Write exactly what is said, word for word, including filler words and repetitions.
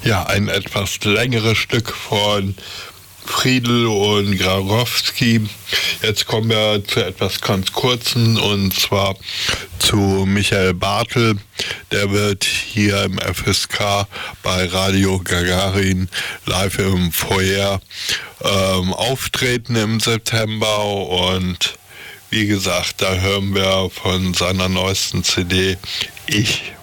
Ja, ein etwas längeres Stück von Friedl und Grabowski. Jetzt kommen wir zu etwas ganz kurzen, und zwar zu Michael Bartel. Der wird hier im F S K bei Radio Gagarin live im Foyer ähm, auftreten im September, und wie gesagt, da hören wir von seiner neuesten C D Ich